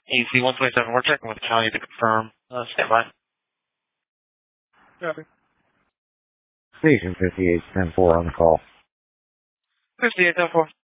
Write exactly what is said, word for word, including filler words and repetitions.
A C one twenty-seven, we're checking with the county to confirm. Uh, stand by. Copy. Station fifty-eight ten four on the call. fifty-eight ten four.